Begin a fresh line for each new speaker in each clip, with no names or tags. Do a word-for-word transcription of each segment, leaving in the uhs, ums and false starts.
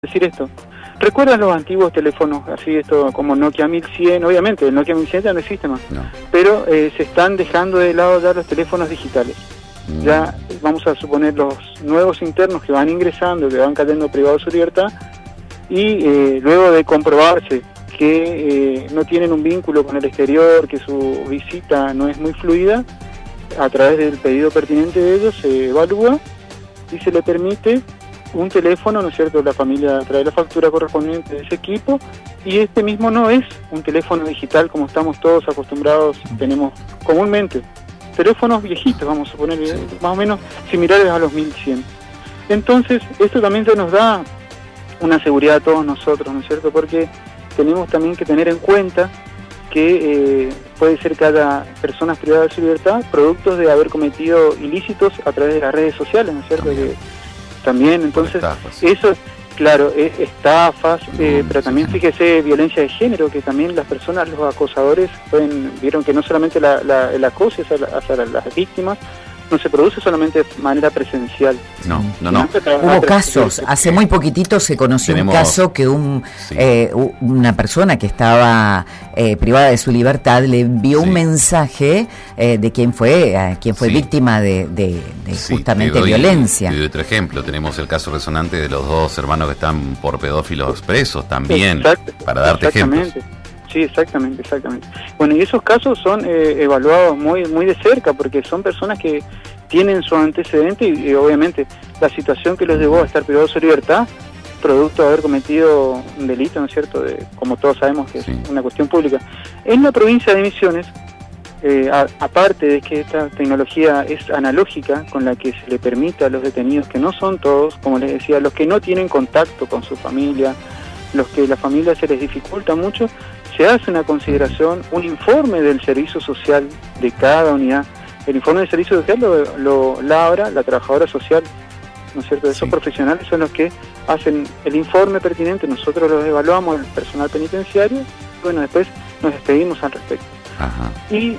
decir esto. ¿Recuerdan los antiguos teléfonos, así esto como Nokia mil cien? Obviamente, el Nokia mil cien ya no existe más, no. pero eh, se están dejando de lado ya los teléfonos digitales. Mm. Ya vamos a suponer los nuevos internos que van ingresando, que van cayendo privados de su libertad, y eh, luego de comprobarse que eh, no tienen un vínculo con el exterior, que su visita no es muy fluida, a través del pedido pertinente de ellos se evalúa y se le permite un teléfono, ¿no es cierto? La familia trae la factura correspondiente de ese equipo, y este mismo no es un teléfono digital como estamos todos acostumbrados, tenemos comúnmente teléfonos viejitos, vamos a poner, más o menos similares a los mil cien. Entonces, esto también se nos da una seguridad a todos nosotros, ¿no es cierto? Porque tenemos también que tener en cuenta que eh, puede ser que haya personas privadas de su libertad, productos de haber cometido ilícitos a través de las redes sociales, ¿no es cierto? Que también, entonces, estafas. Eso, claro, es estafas, eh, pero también fíjese violencia de género, que también las personas, los acosadores, pueden, vieron que no solamente la, la, el acoso hacia, hacia las víctimas, no se produce solamente de manera presencial.
No, no, no.
Hubo casos, hace muy poquitito se conoció Tenemos, un caso que un sí. eh, una persona que estaba eh, privada de su libertad le envió sí. un mensaje eh, de quién fue eh, quién fue sí. víctima de, de, de sí, justamente te doy, violencia.
Te doy otro ejemplo, tenemos el caso resonante de los dos hermanos que están por pedófilos presos también, Exacto, para darte ejemplos.
Sí, exactamente, exactamente. Bueno, y esos casos son eh, evaluados muy muy de cerca, porque son personas que tienen su antecedente y, y obviamente la situación que los llevó a estar privados de su libertad, producto de haber cometido un delito, ¿no es cierto?, de, como todos sabemos que es sí. una cuestión pública. En la provincia de Misiones, eh, a, aparte de que esta tecnología es analógica, con la que se le permite a los detenidos, que no son todos, como les decía, los que no tienen contacto con su familia, los que la familia se les dificulta mucho, se hace una consideración, un informe del servicio social de cada unidad. El informe del servicio social lo, lo labra la trabajadora social, ¿no es cierto? Esos sí. profesionales son los que hacen el informe pertinente, nosotros los evaluamos, el personal penitenciario, y bueno, después nos despedimos al respecto.
Ajá.
Y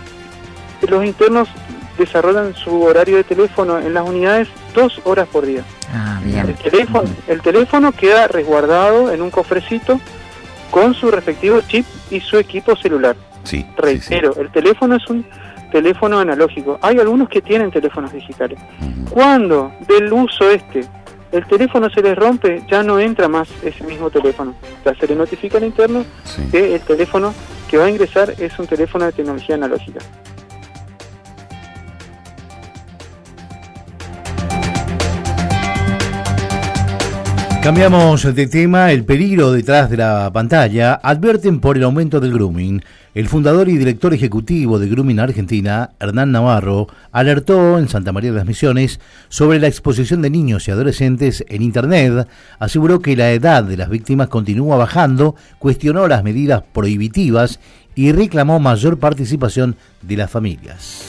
los internos desarrollan su horario de teléfono en las unidades dos horas por día.
Ah, bien.
El teléfono, el teléfono queda resguardado en un cofrecito con su respectivo chip y su equipo celular.
Sí,
Reitero,
sí, sí.
el teléfono es un teléfono analógico. Hay algunos que tienen teléfonos digitales. Uh-huh. Cuando del uso este, el teléfono se les rompe, ya no entra más ese mismo teléfono. Ya se le notifica al interno sí. que el teléfono que va a ingresar es un teléfono de tecnología analógica.
Cambiamos de tema. El peligro detrás de la pantalla. Advierten por el aumento del grooming. El fundador y director ejecutivo de Grooming Argentina, Hernán Navarro, alertó en Santa María de las Misiones sobre la exposición de niños y adolescentes en Internet. Aseguró que la edad de las víctimas continúa bajando, cuestionó las medidas prohibitivas y reclamó mayor participación de las familias.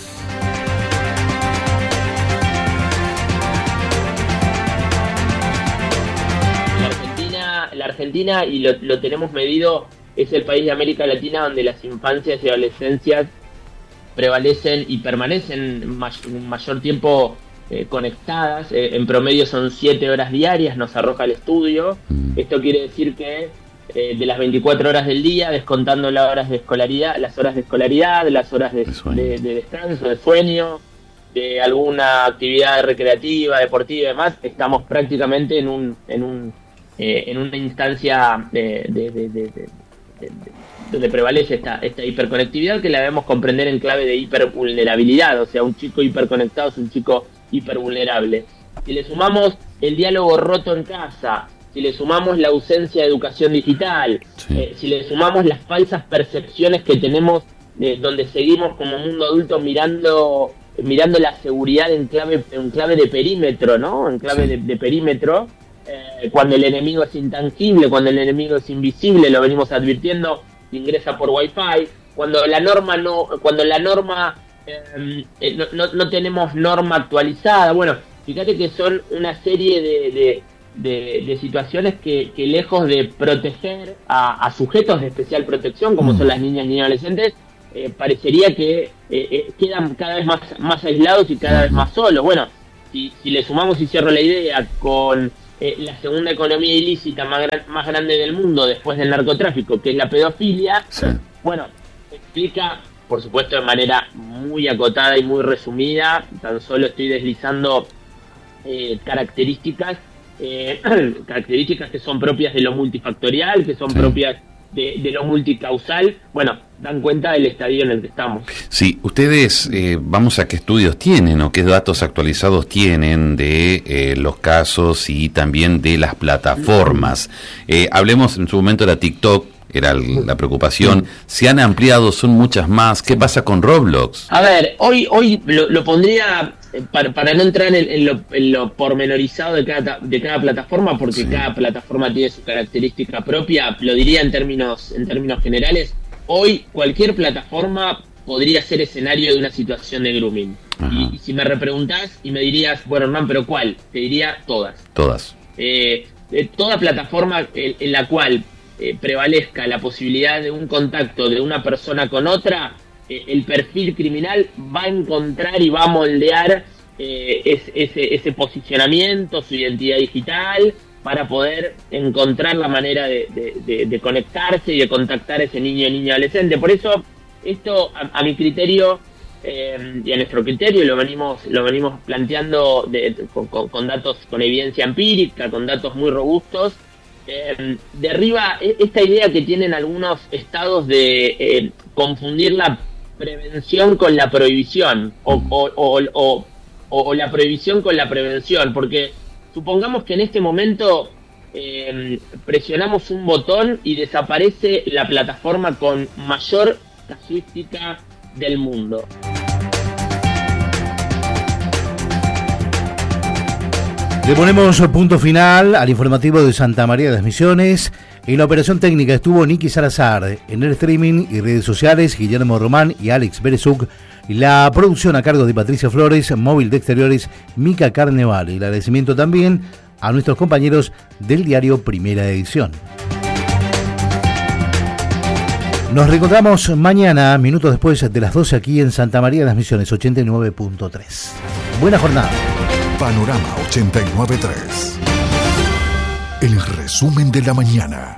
La Argentina, y lo, lo tenemos medido, es el país de América Latina donde las infancias y adolescencias prevalecen y permanecen may, un mayor tiempo eh, conectadas. Eh, en promedio son siete horas diarias, nos arroja el estudio. Esto quiere decir que eh, de las veinticuatro horas del día, descontando las horas de escolaridad, las horas de escolaridad, las horas de, de, de descanso, de sueño, de alguna actividad recreativa, deportiva y demás, estamos prácticamente en un en un Eh, en una instancia de, de, de, de, de, de, de, donde prevalece esta, esta hiperconectividad, que la debemos comprender en clave de hipervulnerabilidad. O sea, un chico hiperconectado es un chico hipervulnerable. Si le sumamos el diálogo roto en casa, si le sumamos la ausencia de educación digital, sí. eh, si le sumamos las falsas percepciones que tenemos, eh, donde seguimos como mundo adulto mirando mirando la seguridad en clave en clave de perímetro, ¿no? En clave sí. de, de perímetro. Eh, cuando el enemigo es intangible, cuando el enemigo es invisible, lo venimos advirtiendo, ingresa por Wi-Fi, cuando la norma no, cuando la norma eh, eh, no, no, no tenemos norma actualizada. Bueno, fíjate que son una serie de, de, de, de situaciones que, que lejos de proteger a, a sujetos de especial protección, como son las niñas y adolescentes, eh, parecería que eh, eh, quedan cada vez más, más aislados y cada vez más solos. Bueno, si, si le sumamos, y cierro la idea, con eh, la segunda economía ilícita más, gran, más grande del mundo después del narcotráfico, que es la pedofilia, sí. Bueno, explica, por supuesto de manera muy acotada y muy resumida, tan solo estoy deslizando eh, características, eh, características que son propias de lo multifactorial, que son sí. propias de, de lo multicausal. Bueno, dan cuenta del estadio en el que estamos.
Sí, ustedes, eh, vamos a qué estudios tienen o qué datos actualizados tienen de eh, los casos y también de las plataformas. Eh, hablemos en su momento de la TikTok, era la preocupación. Se han ampliado, son muchas más. ¿Qué pasa con Roblox?
A ver, hoy hoy lo, lo pondría, para, para no entrar en, en, lo, en lo pormenorizado de cada, de cada plataforma, porque sí. cada plataforma tiene su característica propia, lo diría en términos, en términos generales. Hoy cualquier plataforma podría ser escenario de una situación de grooming. Y, y si me repreguntás y me dirías, bueno, Hernán, ¿pero cuál? Te diría todas.
Todas.
Eh, eh, toda plataforma en, en la cual eh, prevalezca la posibilidad de un contacto de una persona con otra, eh, el perfil criminal va a encontrar y va a moldear eh, es, ese, ese posicionamiento, su identidad digital, para poder encontrar la manera de, de, de, de conectarse y de contactar a ese niño, niña, adolescente. Por eso, esto, a, a mi criterio, eh, y a nuestro criterio, lo venimos lo venimos planteando de, con, con datos, con evidencia empírica, con datos muy robustos, eh, derriba esta idea que tienen algunos estados de eh, confundir la prevención con la prohibición, o, o, o, o, o la prohibición con la prevención, porque supongamos que en este momento eh, presionamos un botón y desaparece la plataforma con mayor casuística del mundo.
Le ponemos punto final al informativo de Santa María de las Misiones. En la operación técnica estuvo Nicky Salazar, en el streaming y redes sociales Guillermo Román y Alex Berezuk. La producción a cargo de Patricia Flores, móvil de exteriores Mica Carneval. Y el agradecimiento también a nuestros compañeros del diario Primera Edición. Nos reencontramos mañana, minutos después de las doce, aquí en Santa María de las Misiones, ochenta y nueve punto tres. Buena jornada.
Panorama ochenta y nueve punto tres. El resumen de la mañana.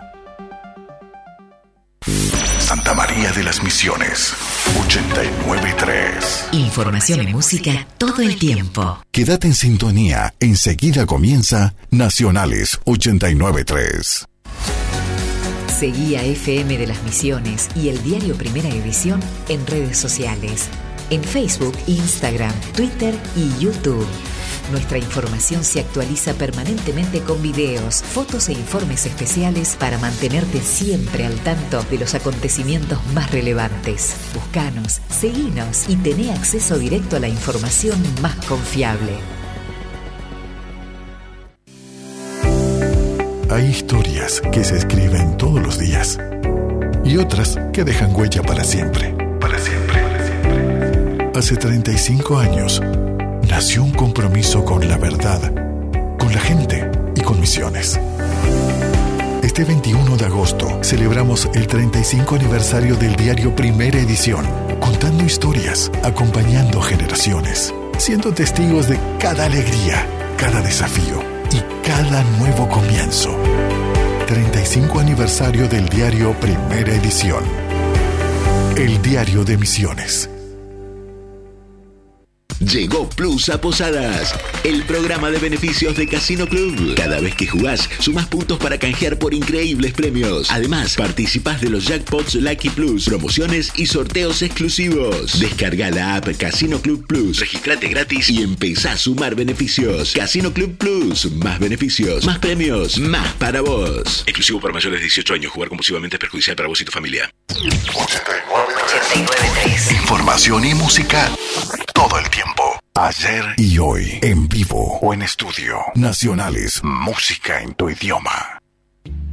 Santa María de las Misiones, ochenta y nueve punto tres.
Información y música todo el tiempo.
Quédate en sintonía, enseguida comienza Nacionales ochenta y nueve punto tres.
Seguí a F M de las Misiones y el diario Primera Edición en redes sociales, en Facebook, Instagram, Twitter y YouTube. Nuestra información se actualiza permanentemente con videos, fotos e informes especiales para mantenerte siempre al tanto de los acontecimientos más relevantes. Búscanos, seguinos y tené acceso directo a la información más confiable.
Hay historias que se escriben todos los días y otras que dejan huella para siempre. Para siempre. Para siempre. Hace treinta y cinco años nació un compromiso con la verdad, con la gente y con Misiones. Este veintiuno de agosto celebramos el treinta y cinco aniversario del diario Primera Edición, contando historias, acompañando generaciones, siendo testigos de cada alegría, cada desafío y cada nuevo comienzo. treinta y cinco aniversario del diario Primera Edición. El diario de Misiones.
Llegó Plus a Posadas, el programa de beneficios de Casino Club. Cada vez que jugás, sumás puntos para canjear por increíbles premios. Además, participás de los jackpots Lucky Plus, promociones y sorteos exclusivos. Descarga la app Casino Club Plus, registrate gratis y empezá a sumar beneficios. Casino Club Plus, más beneficios, más premios, más para vos. Exclusivo para mayores de dieciocho años. Jugar compulsivamente es perjudicial para vos y tu familia.
ochenta y nueve punto tres. Información y música todo el tiempo. Ayer y hoy, en vivo o en estudio. Nacionales, música en tu idioma.